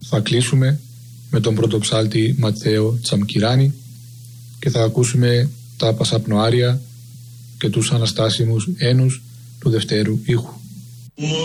Θα κλείσουμε με τον πρωτοψάλτη Ματθαίο Τσαμκυράνη και θα ακούσουμε τα πασαπνοάρια και τους αναστάσιμους ένους του δευτέρου ήχου.